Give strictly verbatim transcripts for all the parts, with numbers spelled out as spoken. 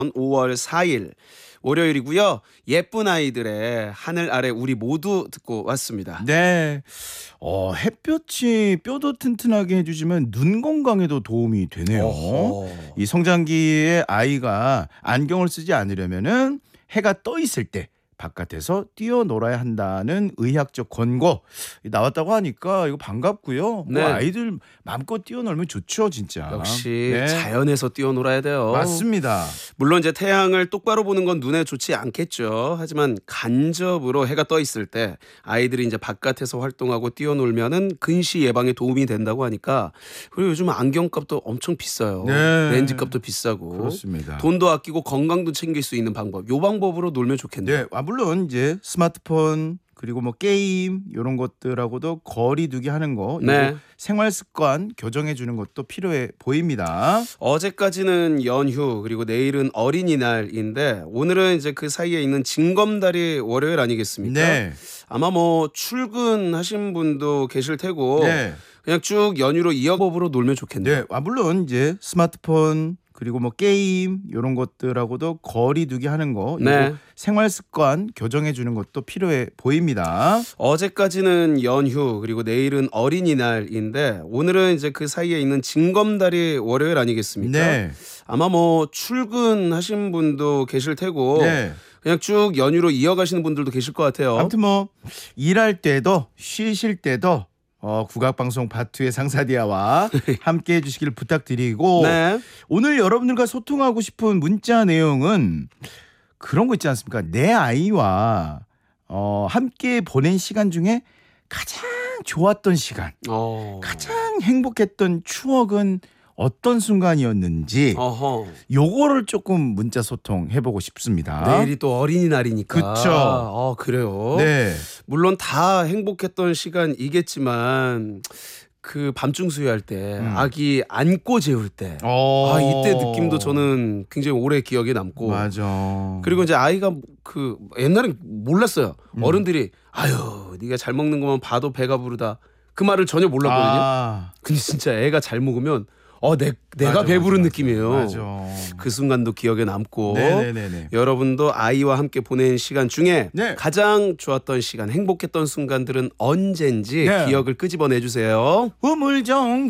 오월 사일 월요일이고요. 예쁜 아이들의 하늘 아래 우리 모두 듣고 왔습니다. 네. 어, 햇볕이 뼈도 튼튼하게 해주시면 눈 건강에도 도움이 되네요. 어허. 이 성장기에 아이가 안경을 쓰지 않으려면은 해가 떠 있을 때 바깥에서 뛰어놀아야 한다는 의학적 권고 나왔다고 하니까 이거 반갑고요. 네. 뭐 아이들 마음껏 뛰어놀면 좋죠, 진짜. 역시 네. 자연에서 뛰어놀아야 돼요. 맞습니다. 물론 이제 태양을 똑바로 보는 건 눈에 좋지 않겠죠. 하지만 간접으로 해가 떠 있을 때 아이들이 이제 바깥에서 활동하고 뛰어놀면은 근시 예방에 도움이 된다고 하니까. 그리고 요즘 안경값도 엄청 비싸요. 네. 렌즈값도 비싸고. 그렇습니다. 돈도 아끼고 건강도 챙길 수 있는 방법. 요 방법으로 놀면 좋겠네요. 네, 아, 물론 이제 스마트폰 그리고 뭐 게임 이런 것들하고도 거리 두기 하는 거, 네. 이거 생활 습관 교정해 주는 것도 필요해 보입니다. 어제까지는 연휴 그리고 내일은 어린이날인데 오늘은 이제 그 사이에 있는 징검다리 월요일 아니겠습니까? 네. 아마 뭐 출근하신 분도 계실 테고 네. 그냥 쭉 연휴로 이어법으로 놀면 좋겠네요. 네, 아, 물론 이제 스마트폰 그리고 뭐 게임 이런 것들하고도 거리 두기 하는 거, 이거 네. 생활 습관 교정해 주는 것도 필요해 보입니다. 어제까지는 연휴 그리고 내일은 어린이날인데 오늘은 이제 그 사이에 있는 징검다리 월요일 아니겠습니까? 네. 아마 뭐 출근하신 분도 계실 테고 네. 그냥 쭉 연휴로 이어가시는 분들도 계실 것 같아요. 아무튼 뭐 일할 때도 쉬실 때도 어, 국악방송 바투의 상사디아와 함께 해주시기를 부탁드리고 네. 오늘 여러분들과 소통하고 싶은 문자 내용은 그런 거 있지 않습니까? 내 아이와 어, 함께 보낸 시간 중에 가장 좋았던 시간, 어. 가장 행복했던 추억은 어떤 순간이었는지 어허. 요거를 조금 문자 소통해보고 싶습니다. 내일이 또 어린이날이니까. 그쵸. 어, 그래요. 네. 물론 다 행복했던 시간이겠지만 그 밤중 수유할 때 음. 아기 안고 재울 때 어. 아, 이때 느낌도 저는 굉장히 오래 기억에 남고. 맞아. 그리고 이제 아이가 그 옛날엔 몰랐어요. 음. 어른들이 아유 네가 잘 먹는 것만 봐도 배가 부르다 그 말을 전혀 몰랐거든요. 아. 근데 진짜 애가 잘 먹으면 어 내, 내가 맞아, 배부른 맞아, 느낌이에요. 맞아. 그 순간도 기억에 남고. 네네네네. 여러분도 아이와 함께 보낸 시간 중에 네. 가장 좋았던 시간, 행복했던 순간들은 언젠지 네. 기억을 끄집어내주세요. 우물정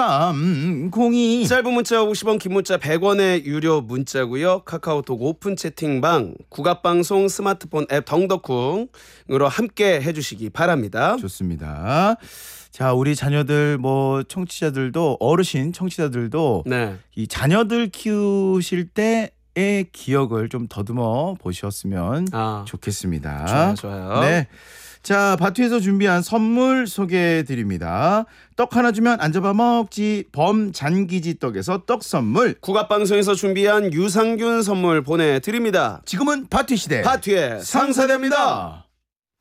공삼공이 짧은 문자 오십 원, 긴 문자 백 원의 유료 문자고요. 카카오톡 오픈 채팅방, 국악방송 스마트폰 앱 덩덕쿵으로 함께 해주시기 바랍니다. 좋습니다. 자, 우리 자녀들 뭐 청취자들도 어르신 청취자들도 네. 이 자녀들 키우실 때의 기억을 좀 더듬어 보셨으면 아, 좋겠습니다. 좋아요, 좋아요. 네. 자, 바투에서 준비한 선물 소개해 드립니다. 떡 하나 주면 안 잡아 먹지 범잔기지 떡에서 떡 선물. 국악방송에서 준비한 유산균 선물 보내드립니다. 지금은 바투 시대. 바투의 상사됩니다.